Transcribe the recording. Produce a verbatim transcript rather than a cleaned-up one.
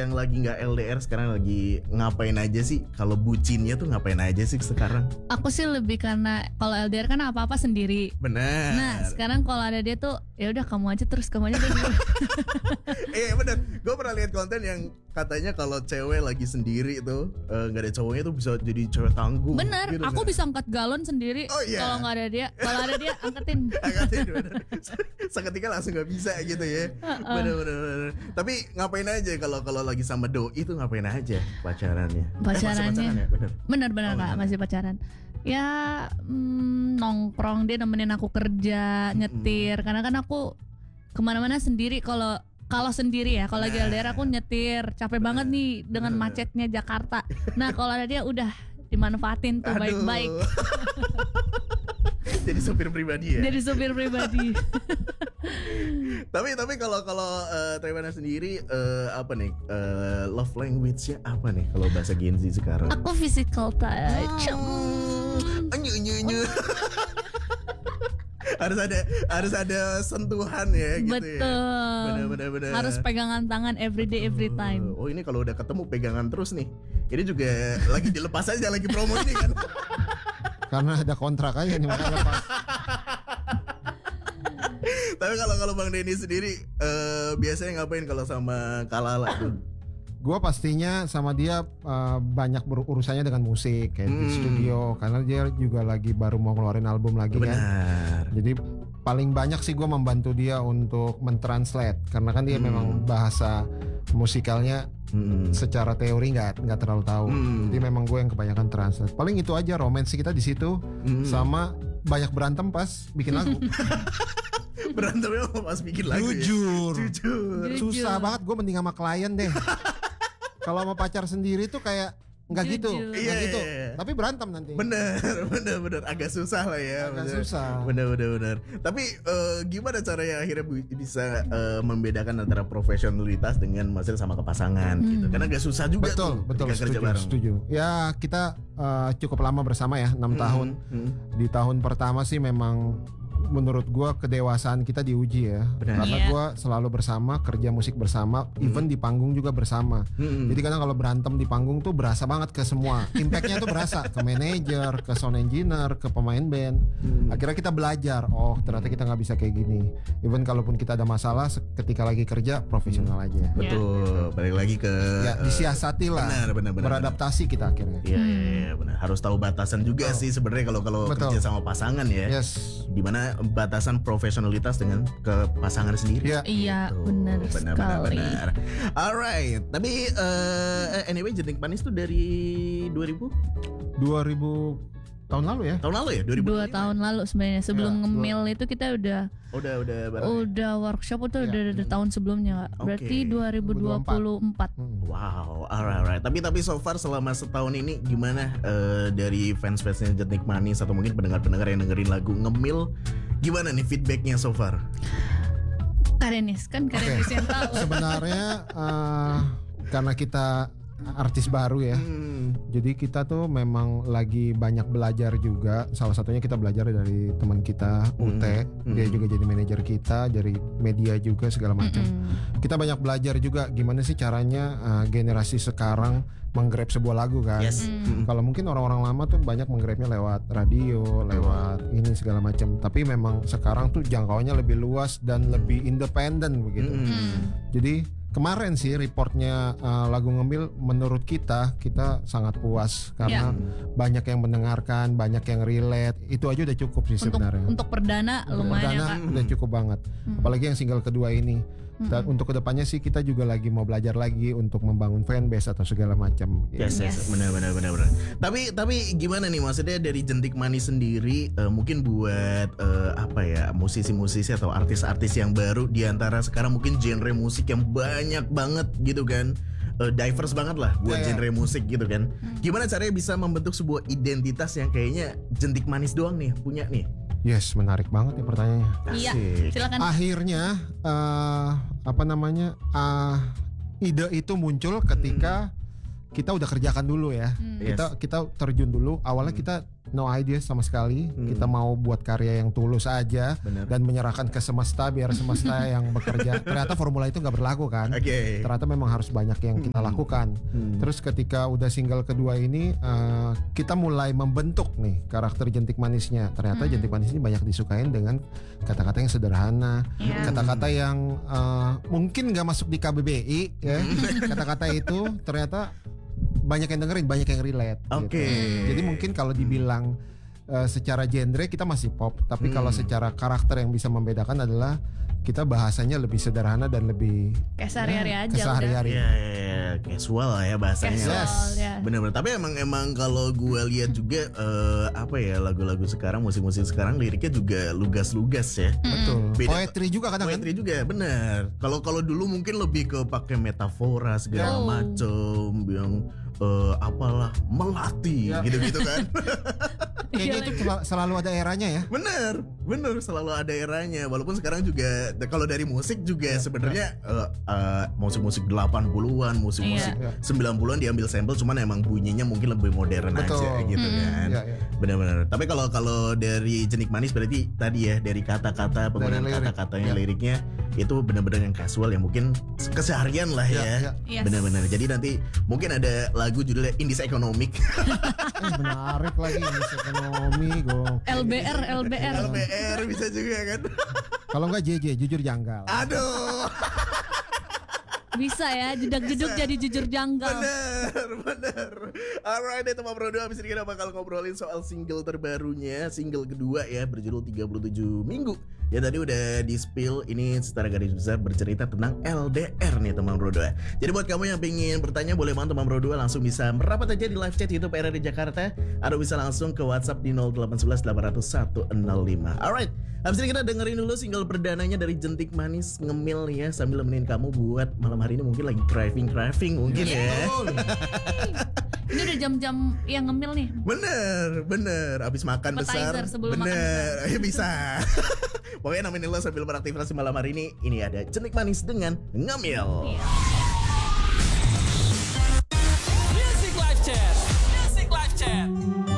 yang lagi nggak L D R sekarang lagi ngapain aja sih? Kalau bucinnya tuh ngapain aja sih sekarang? Aku sih lebih karena kalau L D R kan apa-apa sendiri. Benar. Nah sekarang kalau ada dia tuh ya udah kamu aja terus kamu aja terus. Eh benar. Gue pernah lihat konten yang katanya kalau cewek lagi sendiri tuh nggak uh, ada cowoknya tuh bisa jadi cewek tangguh. Bener. Gitu, aku kan? bisa angkat galon sendiri. Oh, iya. Kalau nggak ada dia, kalau ada dia angkatin. Angkatin bener. Seketika langsung nggak bisa gitu ya. Uh-uh. Bener-bener. Tapi ngapain aja kalau kalau lagi sama doi itu ngapain aja pacarannya? Pacarannya. Eh, pacaran ya? Bener. Bener-bener oh, kak bener. Masih pacaran. Ya mm, nongkrong, dia nemenin aku kerja, nyetir. Mm-hmm. Karena kan aku kemana-mana sendiri. Kalau kalau sendiri ya, kalau lagi L D R aku nyetir, capek bener. Banget nih dengan macetnya Jakarta. Nah kalau ada dia udah dimanfaatin tuh. Aduh. Baik-baik. Jadi supir pribadi ya. Jadi supir pribadi. tapi tapi kalau kalau uh, Trevana sendiri uh, apa nih uh, love language-nya apa nih kalau bahasa Gen Z sekarang? Aku physical touch. Anyu anyu anyu. harus ada harus ada sentuhan ya gitu. Betul. Ya. Benar-benar. Harus pegangan tangan every day every time. Oh ini kalau udah ketemu pegangan terus nih. Ini juga lagi dilepas aja lagi promo ini kan. Karena ada kontrak aja nih makanya lepas. Tapi kalau kalau Bang Denny sendiri uh, biasanya ngapain kalau sama Kalala tuh? Gue pastinya sama dia uh, banyak berurusannya dengan musik kayak hmm. di studio karena dia juga lagi baru mau ngeluarin album lagi. Benar. Kan. Jadi paling banyak sih gue membantu dia untuk mentranslate karena kan dia hmm. memang bahasa musikalnya hmm. secara teori nggak nggak terlalu tahu. Hmm. Jadi memang gue yang kebanyakan translate. Paling itu aja romansi kita di situ hmm. sama banyak berantem pas bikin lagu. Berantemnya pas bikin lagu. Jujur. Ya? Jujur. Susah banget gue mending sama klien deh. Kalau sama pacar sendiri tuh kayak nggak gitu, nggak iya, gitu. Iya, iya. Tapi berantem nanti. Bener, bener, bener. Agak susah lah ya. Agak bener. susah. Bener, bener, bener. Tapi uh, gimana caranya akhirnya bisa uh, membedakan antara profesionalitas dengan hasil sama kepasangan hmm. gitu? Karena agak susah juga. Betul, tuh, betul. Setuju, kerja bareng. Setuju. Ya kita uh, cukup lama bersama ya, enam hmm. tahun. Hmm. Di tahun pertama sih memang menurut gue kedewasaan kita diuji ya. Benar. Karena yeah. gue selalu bersama, kerja musik bersama, hmm. even di panggung juga bersama. Hmm. Jadi kadang kalau berantem di panggung tuh berasa banget ke semua. Impactnya tuh berasa ke manajer, ke sound engineer, ke pemain band. Hmm. Akhirnya kita belajar, oh ternyata kita nggak bisa kayak gini. Even kalaupun kita ada masalah, ketika lagi kerja profesional hmm. aja. Betul. Yeah. Balik lagi ke ya, disiasati lah. Benar, benar, benar, beradaptasi benar. Kita akhirnya. Iya, iya, iya, benar. Harus tahu batasan juga oh. sih sebenarnya kalau kalau kerja sama pasangan ya. Yes. Dimana batasan profesionalitas dengan ke pasangan sendiri. Iya, iya benar sekali. Benar, benar. Alright, tapi uh, anyway Jentik Manis tuh dari dua ribu dua ribu tahun lalu ya? Tahun lalu ya? dua ribu Dua tahun lalu sebenarnya. Sebelum ya, ngemil dua. Itu kita udah udah udah barang udah ya? Workshop itu ya. udah dari hmm. tahun sebelumnya, Kak. Berarti okay. dua ribu dua puluh empat. Hmm. Wow, alright, alright. Tapi tapi so far selama setahun ini gimana uh, dari fans-fansnya Jentik Manis atau mungkin pendengar-pendengar yang dengerin lagu Ngemil, gimana nih feedbacknya so far? Karenis kan Karenis okay. yang tahu. Sebenarnya uh, karena kita artis baru ya, hmm. jadi kita tuh memang lagi banyak belajar juga. Salah satunya kita belajar dari teman kita U T, hmm. dia hmm. juga jadi manajer kita, dari media juga segala macam. Hmm. Kita banyak belajar juga gimana sih caranya uh, generasi sekarang menggrab sebuah lagu kan. Yes. Hmm. Kalau mungkin orang-orang lama tuh banyak menggrabnya lewat radio, lewat ini segala macam. Tapi memang sekarang tuh jangkauannya lebih luas dan lebih independen begitu. Hmm. Jadi kemarin sih reportnya uh, lagu Ngemil menurut kita kita sangat puas karena yeah. banyak yang mendengarkan, banyak yang relate. Itu aja udah cukup sih untuk, sebenarnya. Untuk perdana lumayan perdana ya, udah cukup banget. Hmm. Apalagi yang single kedua ini. Dan hmm. untuk kedepannya sih kita juga lagi mau belajar lagi untuk membangun fanbase atau segala macam. Yes, yes, yes. Benar, benar, benar, benar. Tapi, tapi gimana nih maksudnya dari Jentik Manis sendiri, uh, mungkin buat uh, apa ya musisi-musisi atau artis-artis yang baru di antara sekarang mungkin genre musik yang banyak banget gitu kan, uh, diverse banget lah buat yeah, genre yeah. musik gitu kan. Hmm. Gimana caranya bisa membentuk sebuah identitas yang kayaknya Jentik Manis doang nih punya nih? Yes, menarik banget ya pertanyaannya. Iya, silakan. Akhirnya uh, apa namanya uh, ide itu muncul ketika hmm. kita udah kerjakan dulu ya. Hmm. Kita yes. kita terjun dulu. Awalnya hmm. kita no idea sama sekali. Hmm. Kita mau buat karya yang tulus aja. Bener. Dan menyerahkan ke semesta biar semesta yang bekerja. Ternyata formula itu nggak berlaku kan. Okay. Ternyata memang harus banyak yang kita lakukan. Hmm. Terus ketika udah single kedua ini uh, kita mulai membentuk nih karakter Jentik Manisnya. Ternyata hmm. Jentik Manis ini banyak disukain dengan kata-kata yang sederhana, yeah. kata-kata yang uh, mungkin nggak masuk di K B B I ya. Kata-kata itu ternyata banyak yang dengerin, banyak yang relate. Oke. Okay. Gitu. Jadi mungkin kalau dibilang uh, secara genre kita masih pop, tapi hmm. kalau secara karakter yang bisa membedakan adalah kita bahasanya lebih sederhana dan lebih kayak sehari-hari ya, aja. Sehari-hari. Ya, ya, ya, casual lah ya bahasanya. Casual, yes. Ya. Benar-benar. Tapi emang emang kalau gue lihat juga uh, apa ya lagu-lagu sekarang, musik-musik sekarang liriknya juga lugas-lugas ya. Mm. Betul. Beda, poetry juga kadang kan. Poetry juga, benar. Kalau kalau dulu mungkin lebih ke pakai metafora segala oh. macam yang uh, apalah melati ya. Gitu-gitu kan. Kayaknya itu selalu ada eranya ya. Bener, bener selalu ada eranya. Walaupun sekarang juga kalau dari musik juga ya, sebenarnya ya. uh, uh, musik-musik delapan puluhan, musik-musik ya. sembilan puluhan diambil sampel, cuman emang bunyinya mungkin lebih modern. Betul. Aja gitu hmm. kan. Ya, ya. Bener-bener. Tapi kalau kalau dari Jentik Manis berarti tadi ya dari kata-kata penggunaan lirik. Kata-katanya ya. Liriknya itu benar-benar yang casual ya mungkin keseharian lah ya. ya. ya. Yes. Benar-benar. Jadi nanti mungkin ada lagu judulnya Indis Ekonomik. eh, menarik lagi Indis Ekonomi go. L B R L B R L B R bisa juga kan. Kalau enggak J J jujur janggal. Aduh. Bisa ya, jedak-jeduk jadi jujur janggal. Bener, bener. Alright deh teman Bro dua, abis ini kita bakal ngobrolin soal single terbarunya, single kedua ya, berjudul tiga puluh tujuh minggu. Ya tadi udah di spill, ini secara garis besar bercerita tentang L D R nih teman Bro dua. Jadi buat kamu yang pengen bertanya, boleh banget teman Bro dua langsung bisa merapat aja di live chat YouTube R R D Jakarta, atau bisa langsung ke WhatsApp di nol delapan satu satu delapan nol satu nol lima. Alright, abis ini kita dengerin dulu single perdananya dari Jentik Manis, Ngemil ya, sambil nemenin kamu buat malam hari ini mungkin lagi craving-craving mungkin ya. Ini udah jam-jam yang ngemil nih. Bener, bener. Abis makan besar. Bener, ayo bisa. Pokoknya nemenin lo sambil beraktivitas malam hari ini. Ini ada Jentik Manis dengan Ngemil. Yeah.